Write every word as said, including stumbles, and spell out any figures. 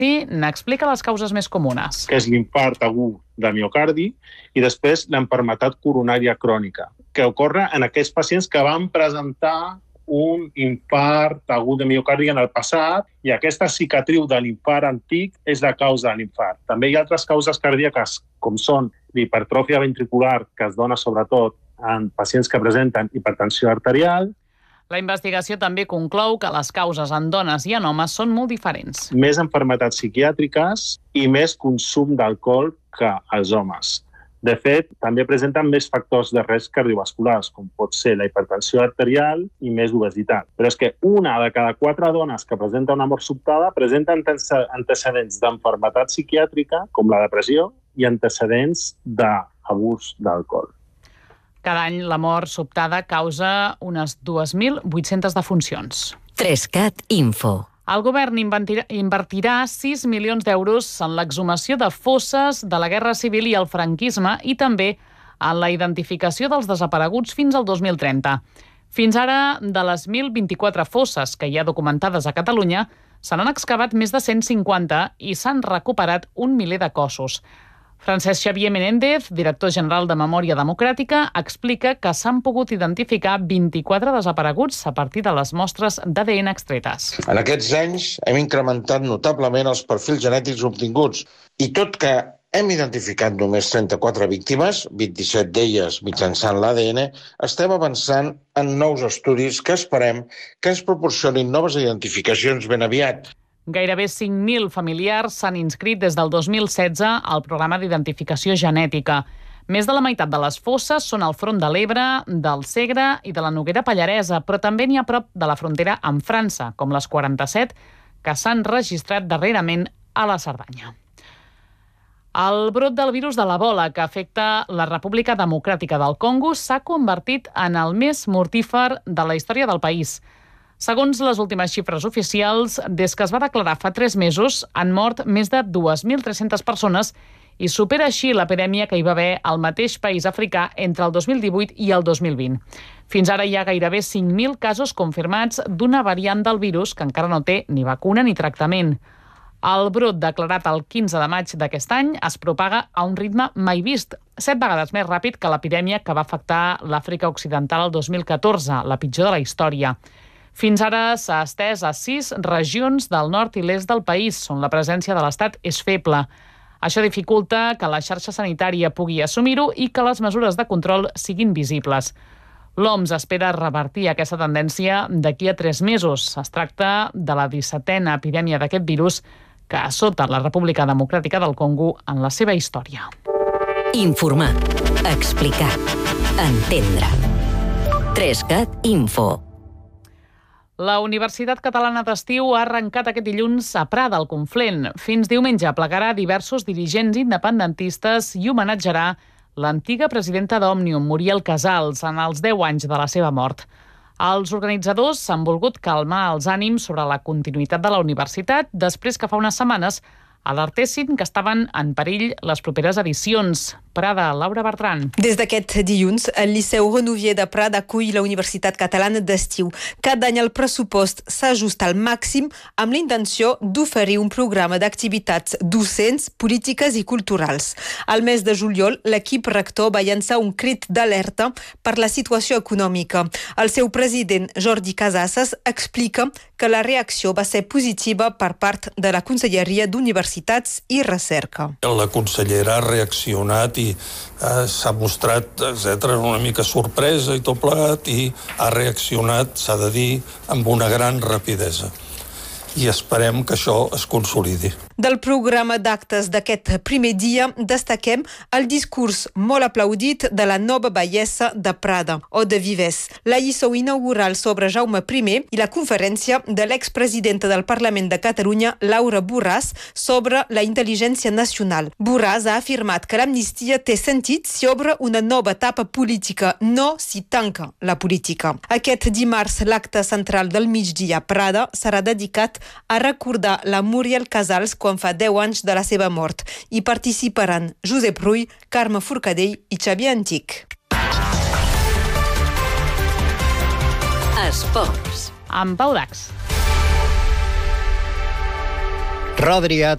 Sí, n'explica les causes més comunes. Que és l'infart agut de miocardi i després l'enfermetat coronària crònica, que ocorre en aquells pacients que van presentar un infart agut de miocardi en el passat i aquesta cicatriu de l'infart antic és la causa de l'infart. També hi ha altres causes cardíaques, com són l'hipertròfia ventricular, que es dona sobretot en pacients que presenten hipertensió arterial. La investigació també conclou que les causes en dones i en homes són molt diferents. Més malalties psiquiàtriques i més consum d'alcohol que els homes. De fet, també presenten més factors de risc cardiovasculars, com pot ser la hipertensió arterial i més obesitat. Però és que una de cada quatre dones que presenta una mort sobtada presenta antecedents d'enfermetat psiquiàtrica, com la depressió, i antecedents d'abús d'alcohol. Cada any la mort sobtada causa unes dos mil vuit-centes defuncions. Trescat Info. El govern invertirà sis milions d'euros en l'exhumació de fosses de la Guerra Civil i el franquisme i també en la identificació dels desapareguts fins al dos mil trenta. Fins ara, de les mil vint-i-quatre fosses que hi ha documentades a Catalunya, se n'han excavat més de cent cinquanta i s'han recuperat un miler de cossos. Francesc Xavier Menéndez, director general de Memòria Democràtica, explica que s'han pogut identificar vint-i-quatre desapareguts a partir de les mostres d'A D N extretes. En aquests anys hem incrementat notablement els perfils genètics obtinguts i tot que hem identificat només trenta-quatre víctimes, vint-i-set d'elles mitjançant l'A D N, estem avançant en nous estudis que esperem que ens proporcionin noves identificacions ben aviat. Gairebé cinc mil familiars s'han inscrit des del dos mil setze al programa d'identificació genètica. Més de la meitat de les fosses són al front de l'Ebre, del Segre i de la Noguera Pallaresa, però també n'hi ha prop de la frontera amb França, com les quaranta-set que s'han registrat darrerament a la Cerdanya. El brot del virus de l'Ebola que afecta la República Democràtica del Congo s'ha convertit en el més mortífer de la història del país. Segons les últimes xifres oficials, des que es va declarar fa tres mesos, han mort més de dos mil tres-centes persones i supera així l'epidèmia que hi va haver al mateix país africà entre el dos mil divuit i el dos mil vint. Fins ara hi ha gairebé cinc mil casos confirmats d'una variant del virus que encara no té ni vacuna ni tractament. El brot declarat el quinze de maig d'aquest any es propaga a un ritme mai vist, set vegades més ràpid que l'epidèmia que va afectar l'Àfrica Occidental el dos mil catorze, la pitjor de la història. Fins ara s'ha estès a sis regions del nord i l'est del país, on la presència de l'Estat és feble. Això dificulta que la xarxa sanitària pugui assumir-ho i que les mesures de control siguin visibles. L'O M S espera revertir aquesta tendència d'aquí a tres mesos. Es tracta de la dissetena epidèmia d'aquest virus que assota la República Democràtica del Congo en la seva història. Informar, explicar, entendre. Trescat Info. La Universitat Catalana d'Estiu ha arrencat aquest dilluns a Prada, al Conflent. Fins diumenge plegarà diversos dirigents independentistes i homenatjarà l'antiga presidenta d'Òmnium, Muriel Casals, en els deu anys de la seva mort. Els organitzadors s'han volgut calmar els ànims sobre la continuïtat de la universitat després que fa unes setmanes alertessin que estaven en perill les properes edicions. Prada, Laura Bertran. Des d'aquest dilluns, el Liceu Renouvier de Prada acull la Universitat Catalana d'Estiu. Cada any el pressupost s'ajusta al màxim amb la intenció d'oferir un programa d'activitats docents, polítiques i culturals. Al mes de juliol, l'equip rector va llançar un crit d'alerta per la situació econòmica. El seu president, Jordi Casasses, explica que la reacció va ser positiva per part de la Conselleria d'Universitats i Recerca. La consellera ha reaccionat i eh, s'ha mostrat, etcètera, una mica sorpresa i tot plegat, i ha reaccionat, s'ha de dir, amb una gran rapidesa. I esperem que això es consolidi. Del programa d'actes d'aquest primer dia destaquem el discurs molt aplaudit de la nova baiessa de Prada, o de Vives, la lliçó inaugural sobre Jaume primer i la conferència de l'expresidenta del Parlament de Catalunya, Laura Borràs, sobre la intel·ligència nacional. Borràs ha afirmat que l'amnistia té sentit si obre una nova etapa política, no si tanca la política. Aquest dimarts, l'acte central del migdia a Prada serà dedicat a recordar la Muriel Casals quan fa deu anys de la seva mort. Hi participaran Josep Rull, Carme Forcadell i Xavier Antic. Esports. Amb Pau Dax. Rodri ha